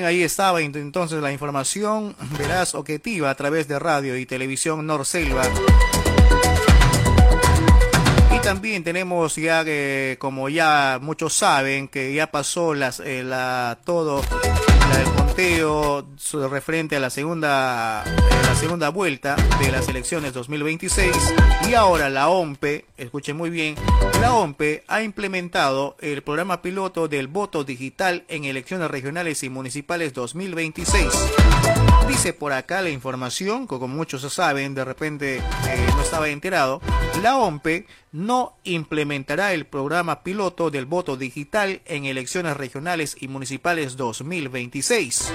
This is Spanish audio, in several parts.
Bien, ahí estaba entonces la información veraz, objetiva, a través de radio y televisión Norselva. Y también tenemos ya que, como ya muchos saben, que ya pasó el conteo referente a la segunda vuelta de las elecciones 2026, y ahora la OMPE, escuchen muy bien, la OMPE ha implementado el programa piloto del voto digital en elecciones regionales y municipales 2026. Dice por acá la información, como muchos saben, de repente no estaba enterado, la OMPE no implementará el programa piloto del voto digital en elecciones regionales y municipales 2026.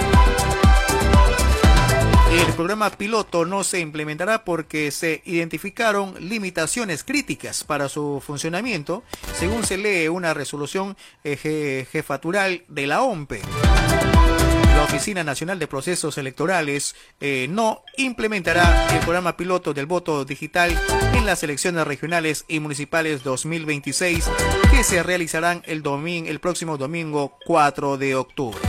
El programa piloto no se implementará porque se identificaron limitaciones críticas para su funcionamiento, según se lee una resolución jefatural de la OMPE. La Oficina Nacional de Procesos Electorales no implementará el programa piloto del voto digital en las elecciones regionales y municipales 2026 que se realizarán el próximo domingo 4 de octubre.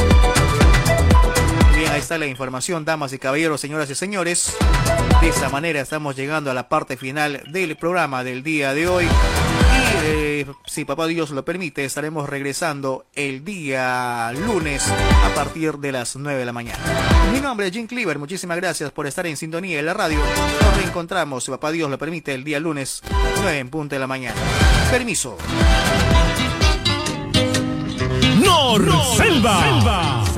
Bien, ahí está la información, damas y caballeros, señoras y señores. De esta manera estamos llegando a la parte final del programa del día de hoy. Y si papá Dios lo permite, estaremos regresando el día lunes a partir de las 9 de la mañana. Mi nombre es Jim Cleaver, muchísimas gracias por estar en sintonía de la radio. Nos reencontramos, si papá Dios lo permite, el día lunes 9 en punto de la mañana. Permiso. Norselva.